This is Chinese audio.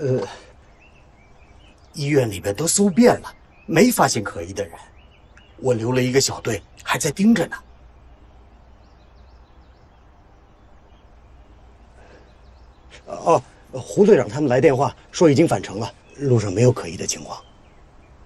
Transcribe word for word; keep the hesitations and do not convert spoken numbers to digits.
呃，医院里边都搜遍了，没发现可疑的人。我留了一个小队，还在盯着呢。哦，胡队长他们来电话说已经返程了，路上没有可疑的情况。